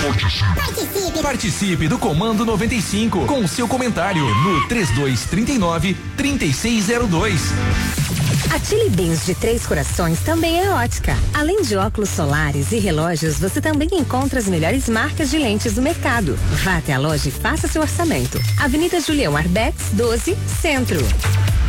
Participe do Comando 95 com o seu comentário no 3239-3602. A Chili Beans de Três Corações também é ótica. Além de óculos solares e relógios, você também encontra as melhores marcas de lentes do mercado. Vá até a loja e faça seu orçamento. Avenida Julião Arbex, 12, Centro.